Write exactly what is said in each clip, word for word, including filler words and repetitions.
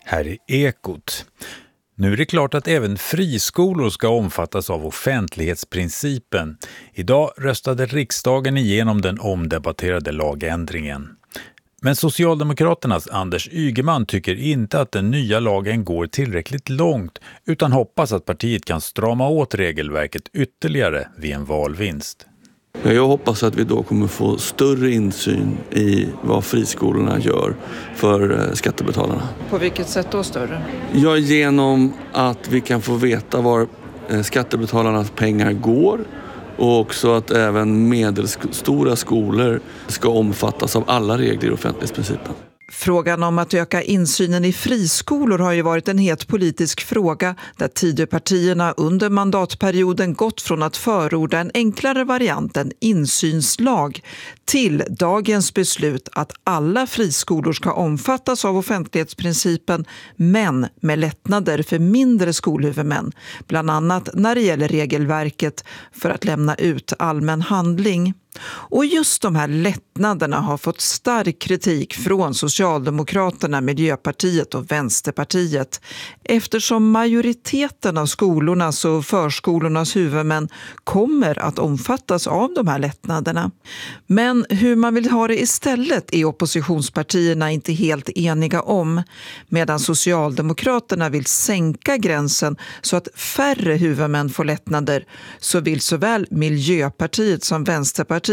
Här är Ekot. Nu är det klart att även friskolor ska omfattas av offentlighetsprincipen. Idag röstade riksdagen igenom den omdebatterade lagändringen. Men Socialdemokraternas Anders Ygeman tycker inte att den nya lagen går tillräckligt långt utan hoppas att partiet kan strama åt regelverket ytterligare vid en valvinst. Jag hoppas att vi då kommer få större insyn i vad friskolorna gör för skattebetalarna. På vilket sätt då större? Ja, genom att vi kan få veta var skattebetalarnas pengar går och också att även medelstora skolor ska omfattas av alla regler i offentlighetsprincipen. Frågan om att öka insynen i friskolor har ju varit en het politisk fråga där Tidöpartierna under mandatperioden gått från att förorda en enklare variant, en insynslag, till dagens beslut att alla friskolor ska omfattas av offentlighetsprincipen men med lättnader för mindre skolhuvudmän, bland annat när det gäller regelverket för att lämna ut allmän handling. Och just de här lättnaderna har fått stark kritik från Socialdemokraterna, Miljöpartiet och Vänsterpartiet eftersom majoriteten av skolornas och förskolornas huvudmän kommer att omfattas av de här lättnaderna. Men hur man vill ha det istället är oppositionspartierna inte helt eniga om. Medan Socialdemokraterna vill sänka gränsen så att färre huvudmän får lättnader så vill såväl Miljöpartiet som Vänsterpartiet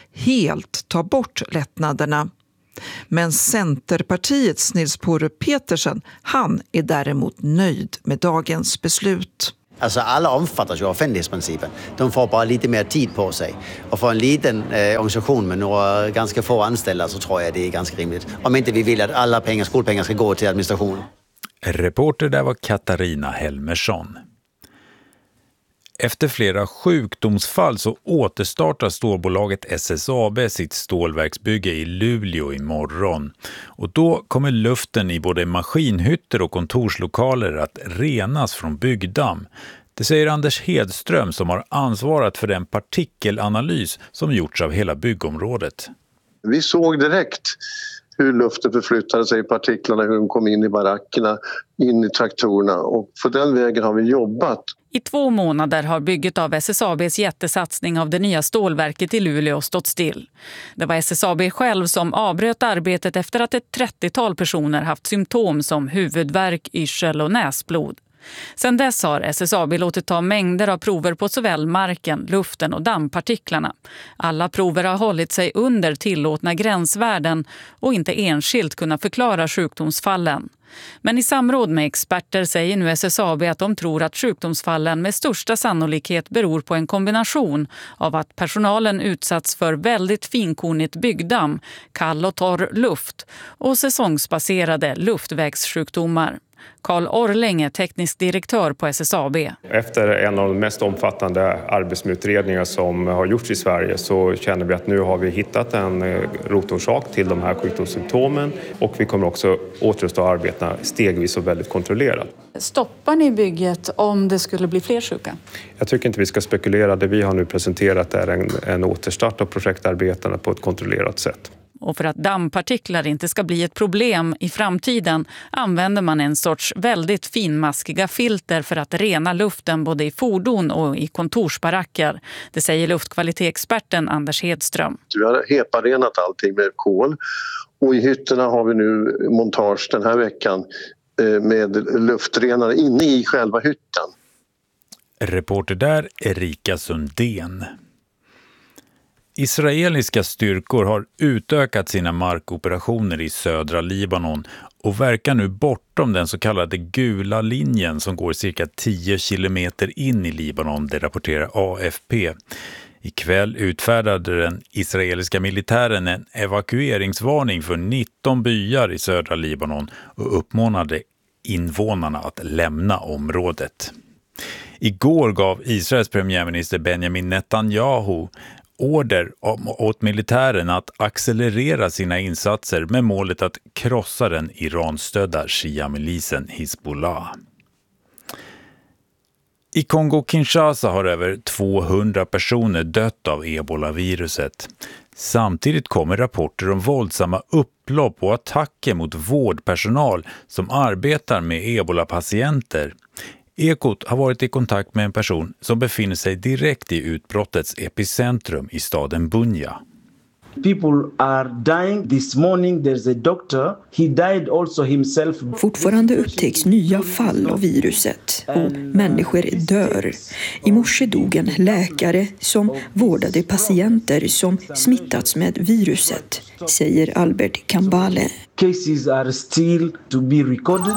helt ta bort lättnaderna. Men Centerpartiets Nils Porre Petersen, han är däremot nöjd med dagens beslut. Alltså alla omfattas ju av offentlighetsprincipen. De får bara lite mer tid på sig. Och för en liten eh, organisation med några ganska få anställda så tror jag det är ganska rimligt. Om inte vi vill att alla pengar, skolpengar ska gå till administration. Reporter där var Katarina Helmersson. Efter flera sjukdomsfall så återstartar stålbolaget S S A B sitt stålverksbygge i Luleå imorgon. Och då kommer luften i både maskinhytter och kontorslokaler att renas från byggdamm. Det säger Anders Hedström som har ansvarat för den partikelanalys som gjorts av hela byggområdet. Vi såg direkt hur luften förflyttade sig i partiklarna, hur de kom in i barackerna, in i traktorerna, och på den vägen har vi jobbat. I två månader har bygget av S S A B:s jättesatsning av det nya stålverket i Luleå stått still. Det var S S A B själv som avbröt arbetet efter att ett trettiotal personer haft symptom som huvudvärk, yrsel och näsblod. Sedan dess har S S A B låtit ta mängder av prover på såväl marken, luften och dammpartiklarna. Alla prover har hållit sig under tillåtna gränsvärden och inte enskilt kunnat förklara sjukdomsfallen. Men i samråd med experter säger nu S S A B att de tror att sjukdomsfallen med största sannolikhet beror på en kombination av att personalen utsatts för väldigt finkornigt byggdamm, kall och torr luft och säsongsbaserade luftvägssjukdomar. Carl Orling är teknisk direktör på S S A B. Efter en av de mest omfattande arbetsmiljöutredningar som har gjorts i Sverige så känner vi att nu har vi hittat en rotorsak till de här sjukdomssymptomen och vi kommer också återuppstå arbeta stegvis och väldigt kontrollerat. Stoppar ni bygget om det skulle bli fler sjuka? Jag tycker inte vi ska spekulera. Det vi har nu presenterat är en, en återstart av projektarbetena på ett kontrollerat sätt. Och för att dammpartiklar inte ska bli ett problem i framtiden använder man en sorts väldigt finmaskiga filter för att rena luften både i fordon och i kontorsbaracker. Det säger luftkvalitetsexperten Anders Hedström. Vi har heparenat allting med kol och i hytterna har vi nu montage den här veckan med luftrenare inne i själva hytten. Reporter där Erika Sundén. Israeliska styrkor har utökat sina markoperationer i södra Libanon och verkar nu bortom den så kallade gula linjen som går cirka tio kilometer in i Libanon, det rapporterar A F P. Ikväll utfärdade den israeliska militären en evakueringsvarning för nitton byar i södra Libanon och uppmanade invånarna att lämna området. Igår gav Israels premiärminister Benjamin Netanyahu order åt militären att accelerera sina insatser med målet att krossa den Iran-stödda Shia-milisen Hizbollah. I Kongo-Kinshasa har över tvåhundra personer dött av ebolaviruset. Samtidigt kommer rapporter om våldsamma upplopp och attacker mot vårdpersonal som arbetar med ebolapatienter. Ekot har varit i kontakt med en person som befinner sig direkt i utbrottets epicentrum i staden Bunia. People are dying. This morning there's a doctor. He died also himself. Fortfarande upptäcks nya fall av viruset och människor dör. I morse dog en läkare som vårdade patienter som smittats med viruset, säger Albert Kambale. Cases are still to be recorded.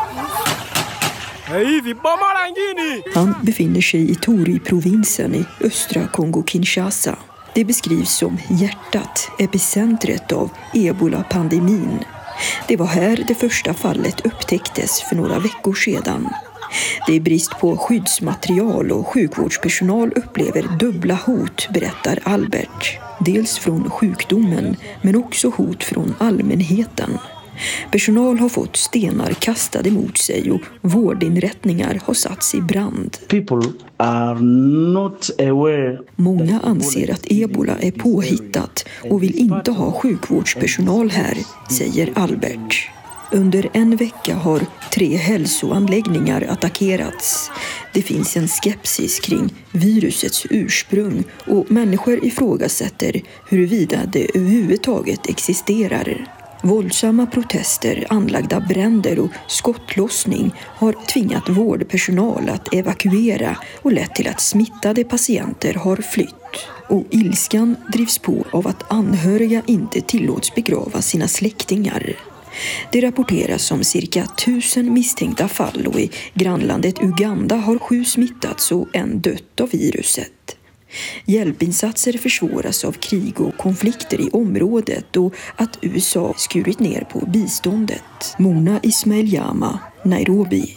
Han befinner sig i Tori-provinsen i östra Kongo-Kinshasa. Det beskrivs som hjärtat, epicentret av ebola-pandemin. Det var här det första fallet upptäcktes för några veckor sedan. Det är brist på skyddsmaterial och sjukvårdspersonal upplever dubbla hot, berättar Albert. Dels från sjukdomen, men också hot från allmänheten. Personal har fått stenar kastade mot sig och vårdinrättningar har satts i brand. People are not aware. Många anser att ebola är påhittat och vill inte ha sjukvårdspersonal här, säger Albert. Under en vecka har tre hälsoanläggningar attackerats. Det finns en skepsis kring virusets ursprung och människor ifrågasätter huruvida det överhuvudtaget existerar. Våldsamma protester, anlagda bränder och skottlossning har tvingat vårdpersonal att evakuera och lett till att smittade patienter har flytt. Och ilskan drivs på av att anhöriga inte tillåts begrava sina släktingar. Det rapporteras om cirka tusen misstänkta fall och i grannlandet Uganda har sju smittats och en dött av viruset. Hjälpinsatser försvåras av krig och konflikter i området och att U S A skurit ner på biståndet. Mona Ismail Yama, Nairobi.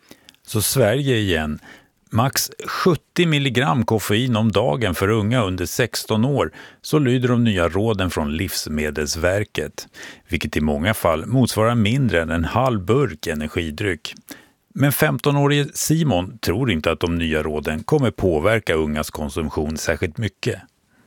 Så Sverige igen. Max sjuttio milligram koffein om dagen för unga under sexton år, så lyder de nya råden från Livsmedelsverket, vilket i många fall motsvarar mindre än en halv burk energidryck. Men femtonårige Simon tror inte att de nya råden kommer påverka ungas konsumtion särskilt mycket.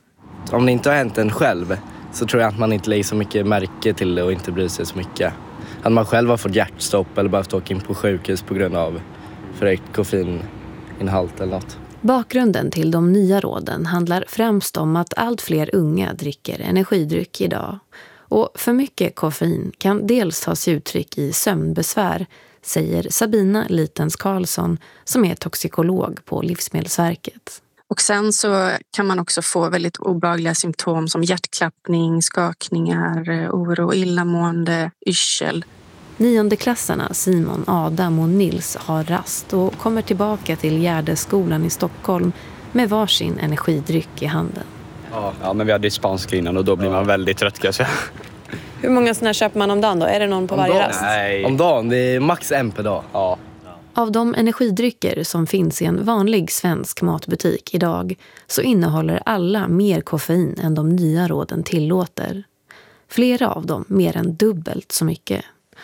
Om det inte har hänt en själv så tror jag att man inte lägger så mycket märke till det och inte bryr sig så mycket. Att man själv har fått hjärtstopp eller behövt åka in på sjukhus på grund av förhöjt koffeininhalt eller något. Bakgrunden till de nya råden handlar främst om att allt fler unga dricker energidryck idag. Och för mycket koffein kan dels ta sig uttryck i sömnbesvär, säger Sabina Litens Karlsson som är toxikolog på Livsmedelsverket. Och sen så kan man också få väldigt obehagliga symptom som hjärtklappning, skakningar, oro, illamående, yrsel. Niondeklassarna Simon, Adam och Nils har rast och kommer tillbaka till Gärdeskolan i Stockholm med varsin energidryck i handen. Ja, ja men vi hade spanska innan och då blir man väldigt trött kanske. Hur många sådana köper man om dagen då? Är det någon på om varje dagen? rast? Nej. Om dagen, det är max en per dag. Ja. Av de energidrycker som finns i en vanlig svensk matbutik idag så innehåller alla mer koffein än de nya råden tillåter. Flera av dem mer än dubbelt så mycket.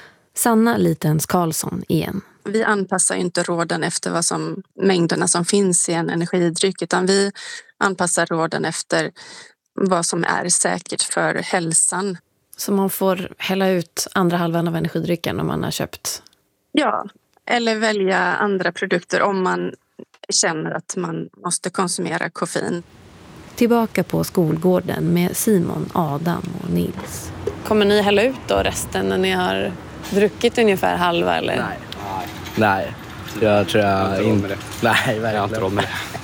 Sanna Litens Karlsson igen. Vi anpassar ju inte råden efter vad som, mängderna som finns i en energidryck, utan vi anpassar råden efter vad som är säkert för hälsan. Så man får hälla ut andra halvan av energidrycken om man har köpt? Ja, eller välja andra produkter om man känner att man måste konsumera koffein. Tillbaka på skolgården med Simon, Adam och Nils. Kommer ni hälla ut då resten när ni har druckit ungefär halva? Eller? Nej, nej. Jag tror jag, jag inte... Det. Nej, jag har inte råd med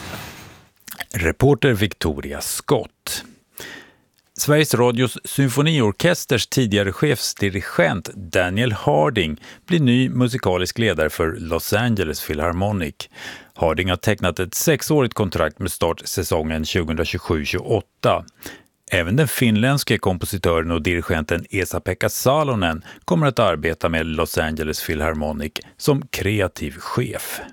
det. Reporter Victoria Scott. Sveriges Radios symfoniorkesters tidigare chefsdirigent Daniel Harding blir ny musikalisk ledare för Los Angeles Philharmonic. Harding har tecknat ett sexårigt kontrakt med start säsongen tjugohundratjugosju tjugoåtta. Även den finländske kompositören och dirigenten Esa-Pekka Salonen kommer att arbeta med Los Angeles Philharmonic som kreativ chef.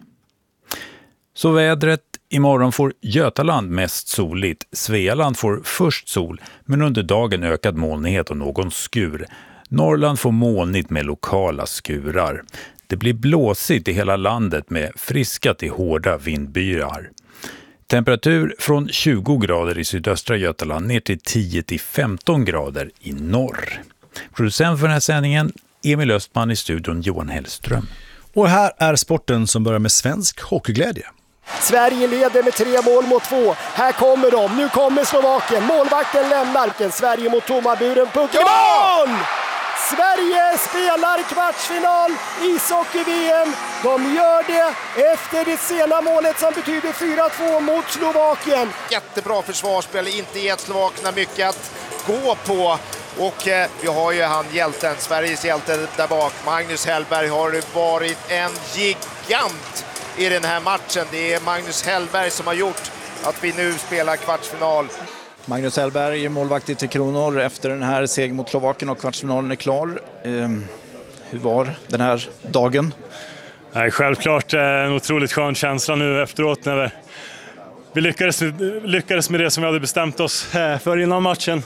Så vädret. Imorgon får Götaland mest soligt, Svealand får först sol men under dagen ökad molnighet och någon skur. Norrland får molnigt med lokala skurar. Det blir blåsigt i hela landet med friska till hårda vindbyar. Temperatur från tjugo grader i sydöstra Götaland ner till tio till femton grader i norr. Producent för den här sändningen Emil Östman, i studion Johan Hellström. Och här är sporten som börjar med svensk hockeyglädje. Sverige leder med tre mål mot två. Här kommer de. Nu kommer Slovakien. Målvakten lämnar. Sverige mot tomma buren. Pucken i mål! Sverige spelar kvartsfinal i ishockey-V M. De gör det efter det sena målet som betyder fyra två mot Slovakien. Jättebra försvarsspel, inte gett slovakerna mycket att gå på. Och eh, vi har ju han hjälten, Sveriges hjälte där bak. Magnus Hellberg har varit en gigant i den här matchen. Det är Magnus Hellberg som har gjort att vi nu spelar kvartsfinal. Magnus Hellberg är målvakt i Tre Kronor efter den här seger mot Slovakien och kvartsfinalen är klar. Eh, hur var den här dagen? Nej, självklart en otroligt skön känsla nu efteråt när vi, vi lyckades, lyckades med det som vi hade bestämt oss för innan matchen.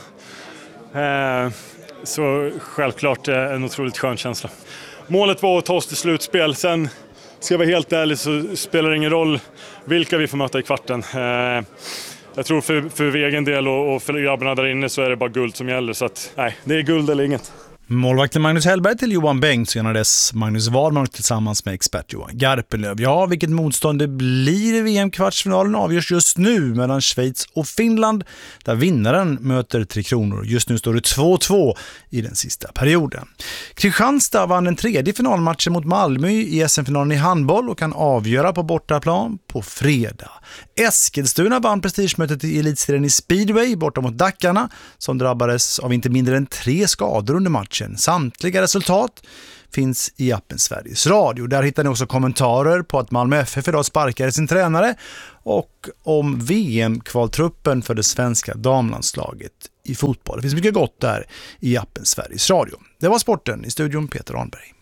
Eh, så självklart en otroligt skön känsla. Målet var att ta oss till slutspel. Sen ska jag vara helt ärlig så spelar det ingen roll vilka vi får möta i kvarten. Eh, Jag tror för, för egen del och, och för grabbarna där inne så är det bara guld som gäller. Så att, nej, det är guld eller inget. Målvakten Magnus Hellberg till Johan Bengtsson och dess Magnus Wahlmark tillsammans med expert Johan Garpenlöv. Ja, vilket motstånd det blir i V M-kvartsfinalen avgörs just nu mellan Schweiz och Finland, där vinnaren möter Tre Kronor. Just nu står det två två i den sista perioden. Kristianstad vann den tredje finalmatchen mot Malmö i S M-finalen i handboll och kan avgöra på bortaplan på fredag. Eskilstuna vann prestigemötet i elitserien i speedway borta mot Dackarna, som drabbades av inte mindre än tre skador under matchen. Samtliga resultat finns i appen Sveriges Radio. Där hittar ni också kommentarer på att Malmö F F idag sparkade sin tränare och om V M-kvaltruppen för det svenska damlandslaget i fotboll. Det finns mycket gott där i appen Sveriges Radio. Det var sporten, i studion Peter Arnberg.